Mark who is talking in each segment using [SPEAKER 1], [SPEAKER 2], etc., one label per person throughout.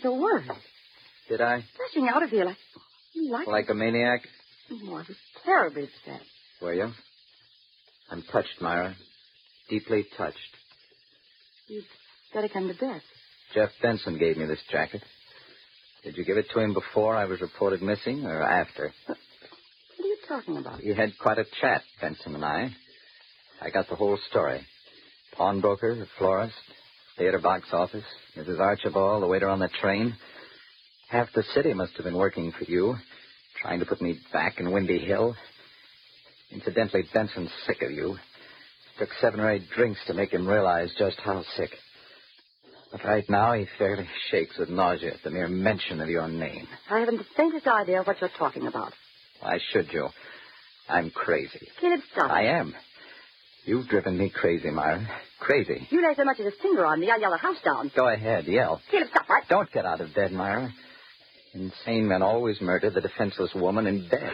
[SPEAKER 1] so worried.
[SPEAKER 2] Did I?
[SPEAKER 1] Rushing out of here
[SPEAKER 2] like a maniac?
[SPEAKER 1] Oh, I was terribly upset.
[SPEAKER 2] Were you? I'm touched, Myra. Deeply touched.
[SPEAKER 1] You'd better come to bed.
[SPEAKER 2] Jeff Benson gave me this jacket. Did you give it to him before I was reported missing or after?
[SPEAKER 1] What are you talking about?
[SPEAKER 2] We had quite a chat, Benson and I. I got the whole story. Pawnbroker, the florist, theater box office, Mrs. Archibald, the waiter on the train. Half the city must have been working for you, trying to put me back in Windy Hill. Incidentally, Benson's sick of you. Took 7 or 8 drinks to make him realize just how sick. But right now, he fairly shakes with nausea at the mere mention of your name.
[SPEAKER 1] I haven't the faintest idea what you're talking about.
[SPEAKER 2] Why should you? I'm crazy.
[SPEAKER 1] Caleb, stop.
[SPEAKER 2] I am. You've driven me crazy, Myra. Crazy.
[SPEAKER 1] You lay so much as a finger on me, I'll yell the house down.
[SPEAKER 2] Go ahead, yell.
[SPEAKER 1] Caleb, stop right.
[SPEAKER 2] Don't get out of bed, Myra. Insane men always murder the defenseless woman in bed.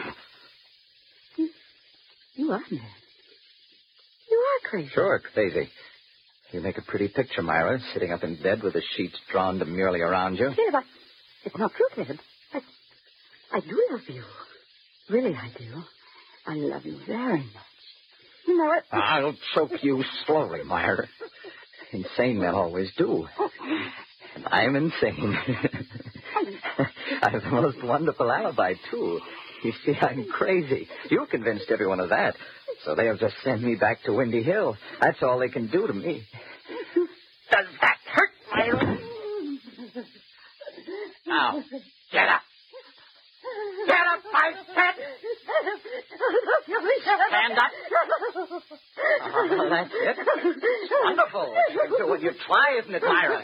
[SPEAKER 1] You are mad. You are crazy.
[SPEAKER 2] Sure, crazy. You make a pretty picture, Myra, sitting up in bed with the sheets drawn demurely around you.
[SPEAKER 1] Caleb, it's not true, Caleb. I do love you. Really, I do. I love you very much. You know it.
[SPEAKER 2] I'll choke you slowly, Myra. Insane men always do. And I'm insane. I have the most wonderful alibi, too. You see, I'm crazy. You convinced everyone of that. So they'll just send me back to Windy Hill. That's all they can do to me. Does that hurt, Myra? Now, get up. Get up, I said. Stand up. Oh, that's it. It's wonderful. You do when you try, isn't it, Myra?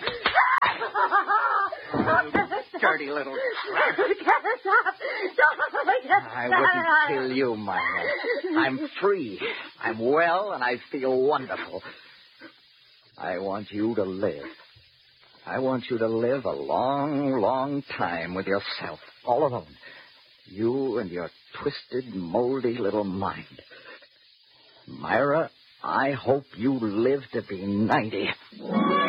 [SPEAKER 2] You dirty little trap. I wouldn't kill you, Myra. I'm free. I'm well, and I feel wonderful. I want you to live. I want you to live a long, long time with yourself, all alone. You and your twisted, moldy little mind. Myra, I hope you live to be 90.